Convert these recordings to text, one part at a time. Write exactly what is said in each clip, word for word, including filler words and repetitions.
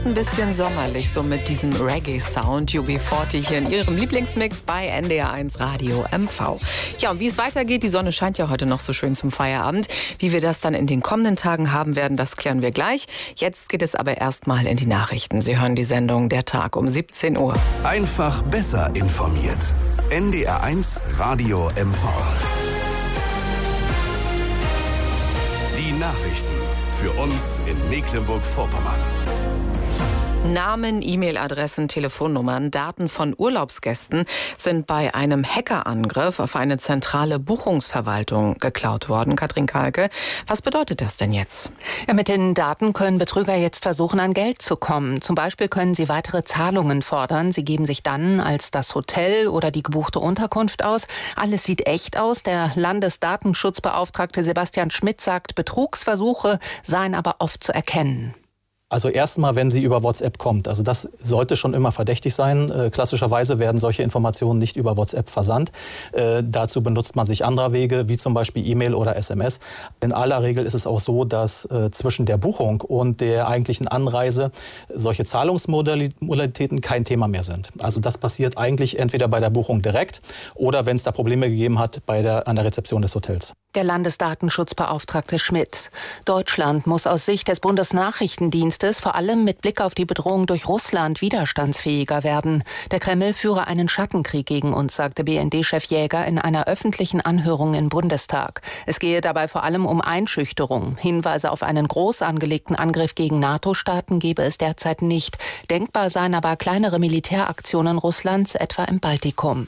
Ein bisschen sommerlich, so mit diesem Reggae-Sound. U B vierzig hier in Ihrem Lieblingsmix bei N D R eins Radio M V. Ja, und wie es weitergeht, die Sonne scheint ja heute noch so schön zum Feierabend. Wie wir das dann in den kommenden Tagen haben werden, das klären wir gleich. Jetzt geht es aber erstmal in die Nachrichten. Sie hören die Sendung Der Tag um siebzehn Uhr. Einfach besser informiert. N D R eins Radio M V. Die Nachrichten für uns in Mecklenburg-Vorpommern. Namen, E-Mail-Adressen, Telefonnummern, Daten von Urlaubsgästen sind bei einem Hackerangriff auf eine zentrale Buchungsverwaltung geklaut worden. Katrin Kalke, was bedeutet das denn jetzt? Ja, mit den Daten können Betrüger jetzt versuchen, an Geld zu kommen. Zum Beispiel können sie weitere Zahlungen fordern. Sie geben sich dann als das Hotel oder die gebuchte Unterkunft aus. Alles sieht echt aus. Der Landesdatenschutzbeauftragte Sebastian Schmidt sagt, Betrugsversuche seien aber oft zu erkennen. Also erstmal, wenn sie über WhatsApp kommt. Also das sollte schon immer verdächtig sein. Äh, klassischerweise werden solche Informationen nicht über WhatsApp versandt. Äh, dazu benutzt man sich anderer Wege, wie zum Beispiel E-Mail oder S M S. In aller Regel ist es auch so, dass äh, zwischen der Buchung und der eigentlichen Anreise solche Zahlungsmodalitäten kein Thema mehr sind. Also das passiert eigentlich entweder bei der Buchung direkt oder wenn es da Probleme gegeben hat bei der, an der Rezeption des Hotels. Der Landesdatenschutzbeauftragte Schmidt. Deutschland muss aus Sicht des Bundesnachrichtendienstes vor allem mit Blick auf die Bedrohung durch Russland widerstandsfähiger werden. Der Kreml führe einen Schattenkrieg gegen uns, sagte B N D-Chef Jäger in einer öffentlichen Anhörung im Bundestag. Es gehe dabei vor allem um Einschüchterung. Hinweise auf einen groß angelegten Angriff gegen NATO-Staaten gebe es derzeit nicht. Denkbar seien aber kleinere Militäraktionen Russlands, etwa im Baltikum.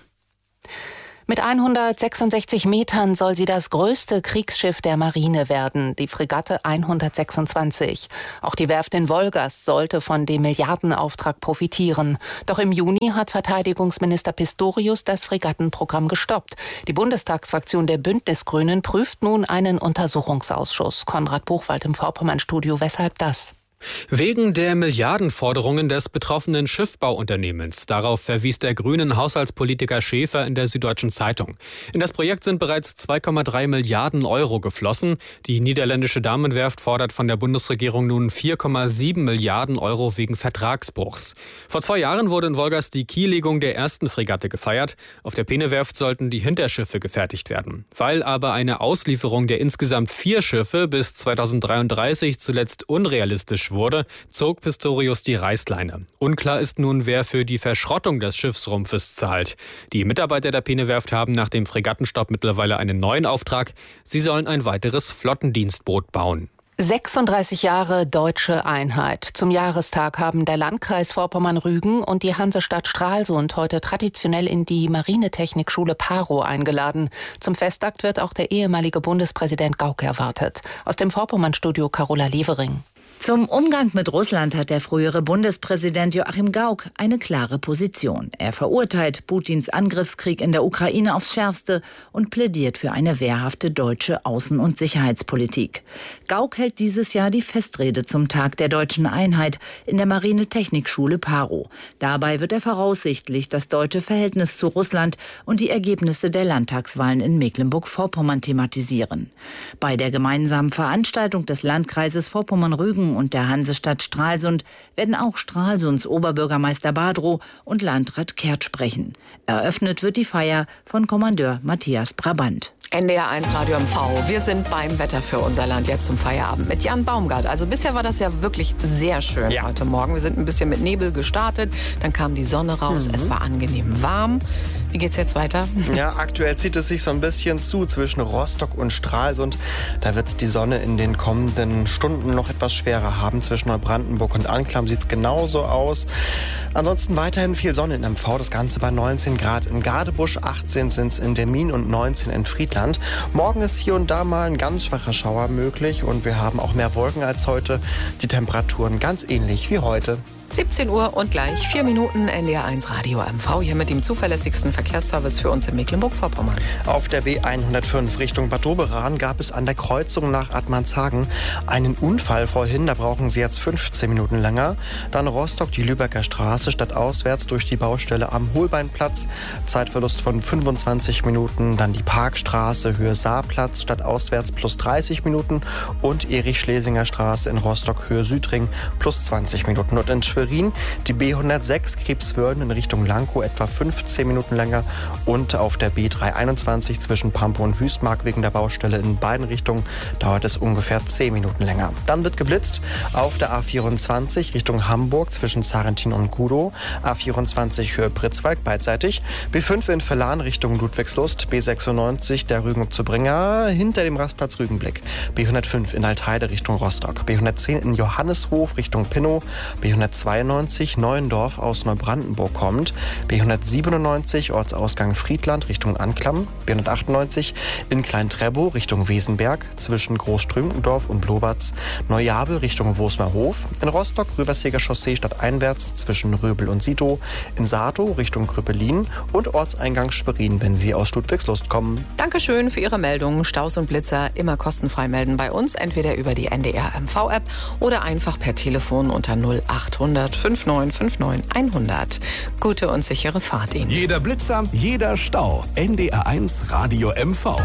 Mit hundertsechsundsechzig Metern soll sie das größte Kriegsschiff der Marine werden, die Fregatte hundertsechsundzwanzig. Auch die Werft in Wolgast sollte von dem Milliardenauftrag profitieren. Doch im Juni hat Verteidigungsminister Pistorius das Fregattenprogramm gestoppt. Die Bundestagsfraktion der Bündnisgrünen prüft nun einen Untersuchungsausschuss. Konrad Buchwald im Vorpommern-Studio. Weshalb das? Wegen der Milliardenforderungen des betroffenen Schiffbauunternehmens. Darauf verwies der grünen Haushaltspolitiker Schäfer in der Süddeutschen Zeitung. In das Projekt sind bereits zwei Komma drei Milliarden Euro geflossen. Die niederländische Damenwerft fordert von der Bundesregierung nun vier Komma sieben Milliarden Euro wegen Vertragsbruchs. Vor zwei Jahren wurde in Wolgast die Kiellegung der ersten Fregatte gefeiert. Auf der Peene-Werft sollten die Hinterschiffe gefertigt werden. Weil aber eine Auslieferung der insgesamt vier Schiffe bis zweitausenddreiunddreißig zuletzt unrealistisch wurde, zog Pistorius die Reißleine. Unklar ist nun, wer für die Verschrottung des Schiffsrumpfes zahlt. Die Mitarbeiter der Peene-Werft haben nach dem Fregattenstopp mittlerweile einen neuen Auftrag. Sie sollen ein weiteres Flottendienstboot bauen. sechsunddreißig Jahre deutsche Einheit. Zum Jahrestag haben der Landkreis Vorpommern-Rügen und die Hansestadt Stralsund heute traditionell in die Marinetechnikschule Parow eingeladen. Zum Festakt wird auch der ehemalige Bundespräsident Gauck erwartet. Aus dem Vorpommern-Studio Carola Levering. Zum Umgang mit Russland hat der frühere Bundespräsident Joachim Gauck eine klare Position. Er verurteilt Putins Angriffskrieg in der Ukraine aufs Schärfste und plädiert für eine wehrhafte deutsche Außen- und Sicherheitspolitik. Gauck hält dieses Jahr die Festrede zum Tag der deutschen Einheit in der Marinetechnikschule Parow. Dabei wird er voraussichtlich das deutsche Verhältnis zu Russland und die Ergebnisse der Landtagswahlen in Mecklenburg-Vorpommern thematisieren. Bei der gemeinsamen Veranstaltung des Landkreises Vorpommern-Rügen und der Hansestadt Stralsund werden auch Stralsunds Oberbürgermeister Badrow und Landrat Kehrt sprechen. Eröffnet wird die Feier von Kommandeur Matthias Brabant. N D R eins Radio M V. Wir sind beim Wetter für unser Land jetzt zum Feierabend mit Jan Baumgart. Also bisher war das ja wirklich sehr schön ja. heute Morgen. Wir sind ein bisschen mit Nebel gestartet, dann kam die Sonne raus, mhm. es war angenehm warm. Wie geht's jetzt weiter? Ja, aktuell zieht es sich so ein bisschen zu zwischen Rostock und Stralsund. Da wird die Sonne in den kommenden Stunden noch etwas schwerer haben. Zwischen Neubrandenburg und Anklam sieht es genauso aus. Ansonsten weiterhin viel Sonne in M V. Das Ganze bei neunzehn Grad in Gadebusch, achtzehn sind es in Demmin und neunzehn in Friedland. Morgen ist hier und da mal ein ganz schwacher Schauer möglich und wir haben auch mehr Wolken als heute. Die Temperaturen ganz ähnlich wie heute. siebzehn Uhr und gleich vier Minuten N D R eins Radio M V hier mit dem zuverlässigsten Verkehrsservice für uns in Mecklenburg-Vorpommern. Auf der B hundertfünf Richtung Bad Doberan gab es an der Kreuzung nach Admanshagen einen Unfall vorhin. Da brauchen Sie jetzt fünfzehn Minuten länger. Dann Rostock, die Lübecker Straße, stadtauswärts durch die Baustelle am Holbeinplatz. Zeitverlust von fünfundzwanzig Minuten. Dann die Parkstraße, Höhe Saarplatz, stadtauswärts plus dreißig Minuten. Und Erich-Schlesinger Straße in Rostock, Höhe Südring, plus zwanzig Minuten. Und in Schwerin die B hundertsechs Krebswörden in Richtung Lankow etwa fünfzehn Minuten länger. Und auf der B dreihunderteinundzwanzig zwischen Pampe und Wüstmark wegen der Baustelle in beiden Richtungen dauert es ungefähr zehn Minuten länger. Dann wird geblitzt auf der A vierundzwanzig Richtung Hamburg zwischen Zarentin und Gudow. A vierundzwanzig Höhe Pritzwalk beidseitig. B fünf in Verlan Richtung Ludwigslust. B sechsundneunzig der Rügen zu Bringer hinter dem Rastplatz Rügenblick. B hundertfünf in Altheide Richtung Rostock. B hundertzehn in Johanneshof Richtung Pinnow. B hundertzweiundneunzig Neuendorf aus Neubrandenburg kommt. B hundertsiebenundneunzig Ortsausgang Friedland Richtung Anklam. B hundertachtundneunzig in Klein-Trebow Richtung Wesenberg zwischen Großstrümendorf und Blowatz. Neujabel Richtung Wosmerhof. In Rostock Rüberseger Chaussee stadteinwärts zwischen Röbel und Sito. In Sato Richtung Krüppelin und Ortseingang Schwerin, wenn Sie aus Ludwigslust kommen. Dankeschön für Ihre Meldungen. Staus und Blitzer immer kostenfrei melden bei uns, entweder über die N D R M V-App oder einfach per Telefon unter null achthundert neunundfünfzig neunundfünfzig hundert. Gute und sichere Fahrt Ihnen. Jeder Blitzer, jeder Stau. N D R eins Radio M V.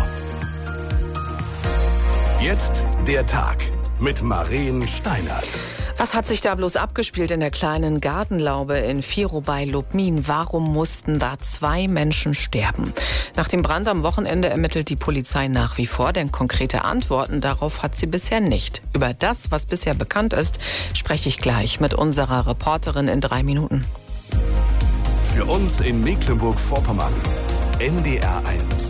Jetzt der Tag mit Maren Steinert. Was hat sich da bloß abgespielt in der kleinen Gartenlaube in Virow bei Lubmin? Warum mussten da zwei Menschen sterben? Nach dem Brand am Wochenende ermittelt die Polizei nach wie vor, denn konkrete Antworten darauf hat sie bisher nicht. Über das, was bisher bekannt ist, spreche ich gleich mit unserer Reporterin in drei Minuten. Für uns in Mecklenburg-Vorpommern, N D R eins.